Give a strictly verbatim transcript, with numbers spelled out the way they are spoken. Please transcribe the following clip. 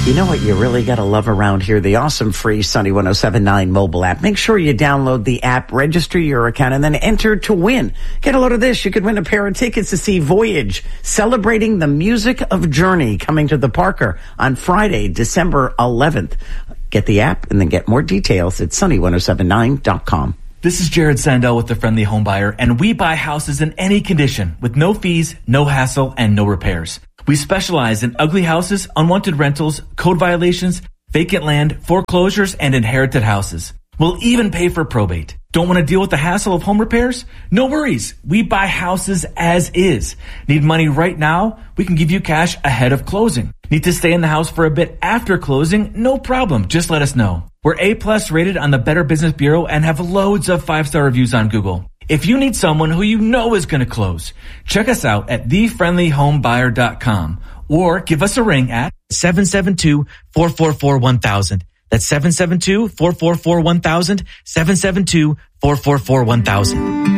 You know what you really got to love around here? The awesome free Sunny one oh seven point nine mobile app. Make sure you download the app, register your account, and then enter to win. Get a load of this. You could win a pair of tickets to see Voyage, celebrating the music of Journey, coming to the Parker on Friday, December eleventh. Get the app and then get more details at sunny one oh seven nine dot com. This is Jared Sandell with the Friendly Home Buyer, and we buy houses in any condition with no fees, no hassle, and no repairs. We specialize in ugly houses, unwanted rentals, code violations, vacant land, foreclosures, and inherited houses. We'll even pay for probate. Don't want to deal with the hassle of home repairs? No worries. We buy houses as is. Need money right now? We can give you cash ahead of closing. Need to stay in the house for a bit after closing? No problem. Just let us know. We're A-plus rated on the Better Business Bureau and have loads of five-star reviews on Google. If you need someone who you know is going to close, check us out at the friendly home buyer dot com or give us a ring at seven seven two, four four four, one thousand. That's seven seven two, four four four, one thousand, seven seven two, four four four, one thousand.